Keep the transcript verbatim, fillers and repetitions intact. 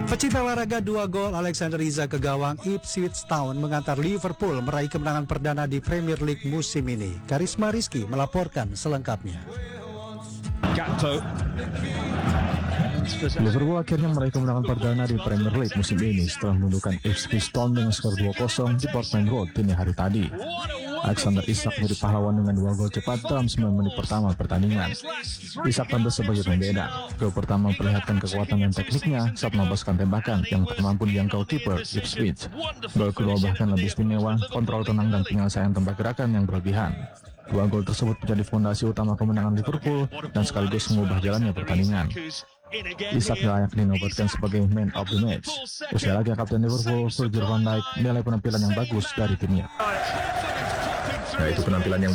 Pecinta olahraga dua gol Alexander Isak ke gawang Ipswich Town mengantar Liverpool meraih kemenangan perdana di Premier League musim ini. Karisma Rizky melaporkan selengkapnya. Liverpool akhirnya meraih kemenangan perdana di Premier League musim ini setelah menundukkan Ipswich Town dengan skor dua kosong di Portman Road dini hari tadi. Alexander Isak menjadi pahlawan dengan dua gol cepat dalam sembilan menit pertama pertandingan. Isak tampil sebagai pembeda. Gol pertama memperlihatkan kekuatan dan tekniknya saat melepaskan tembakan yang tak mampu dijangkau kiper Ipswich. Gol kedua bahkan lebih istimewa, kontrol tenang dan penyelesaian tempat gerakan yang berlebihan. Dua gol tersebut menjadi fondasi utama kemenangan Liverpool dan sekaligus mengubah jalannya pertandingan. Isak layak dinobatkan sebagai man of the match. Usai laga kapten Liverpool, Virgil van Dijk menilai penampilan yang bagus dari timnya. Nah, itu penampilan yang